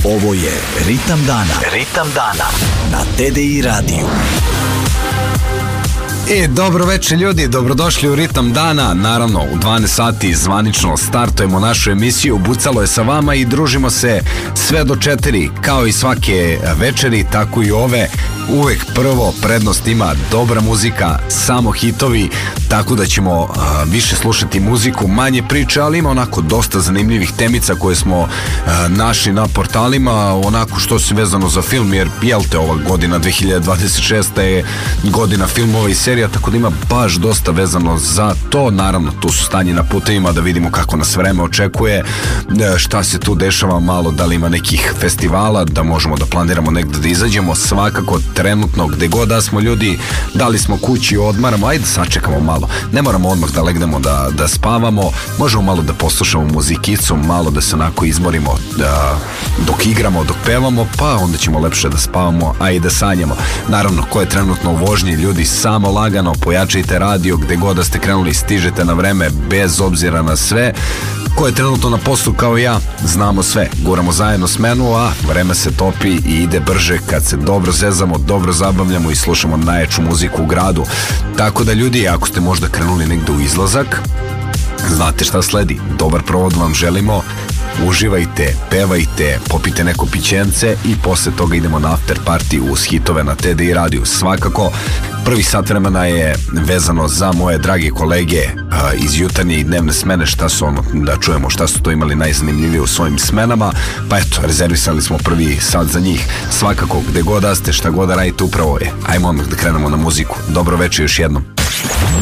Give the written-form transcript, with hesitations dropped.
Ovo je Ritam dana. Ritam dana na TDI radiju. Dobro večer ljudi, dobrodošli u Ritam dana. Naravno, u 12 sati zvanično startujemo našu emisiju. Bucalo je sa vama i družimo se sve do 4, kao i svake večeri, tako i ove. Uvek prvo prednost ima dobra muzika, samo hitovi, tako da ćemo više slušati muziku, manje priče, ali ima onako dosta zanimljivih temica koje smo našli na portalima, onako što se vezano za film, jer jel te ova godina 2026. je godina filmova i serija, tako da ima baš dosta vezano za to. Naravno, tu su stanje na putevima da vidimo kako nas vreme očekuje, šta se tu dešava malo, da li ima nekih festivala, da možemo da planiramo negde da izađemo. Svakako trenutno gde god da smo ljudi, da li smo kući, odmaramo, ajde sačekamo malo, ne moramo odmah da legnemo da spavamo, možemo malo da poslušamo muzikicu, malo da se onako izmorimo dok igramo, dok pevamo, pa onda ćemo lepše da spavamo, a i da sanjamo. Naravno, ko je trenutno u vožnji, ljudi, samo lagano pojačajte radio, gde god da ste krenuli stižete na vreme bez obzira na sve. Ko je trenutno na poslu kao ja, znamo sve, guramo zajedno smenu, a vreme se topi i ide brže kad se dobro zezamo, dobro zabavljamo i slušamo najjaču muziku u gradu. Tako da ljudi, ako ste možda krenuli negde u izlazak, znate šta sledi, dobar provod vam želimo. Uživajte, pevajte, popite neko pićence i posle toga idemo na after party uz hitove na TDI radiju. Svakako, prvi sat vremena je vezano za moje drage kolege iz jutarnje i dnevne smene, šta su da čujemo šta su to imali najzanimljivije u svojim smenama, pa eto, rezervisali smo prvi sat za njih. Svakako, gde god da ste, šta god da radite, upravo je. Ajmo odmah da krenemo na muziku. Dobro večer još jednom.